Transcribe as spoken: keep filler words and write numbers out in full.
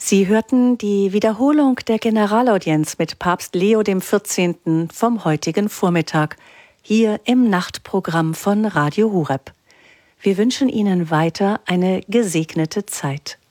Sie hörten die Wiederholung der Generalaudienz mit Papst Leo der vierzehnte. Vom heutigen Vormittag, hier im Nachtprogramm von Radio Horeb. Wir wünschen Ihnen weiter eine gesegnete Zeit.